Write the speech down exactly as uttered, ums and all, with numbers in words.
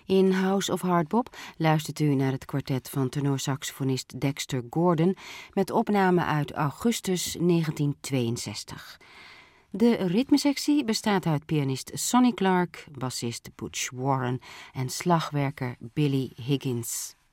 In House of Hardbop luistert u naar het kwartet van tenorsaxofonist Dexter Gordon met opname uit augustus negentien tweeënzestig. De ritmesectie bestaat uit pianist Sonny Clark, bassist Butch Warren en slagwerker Billy Higgins.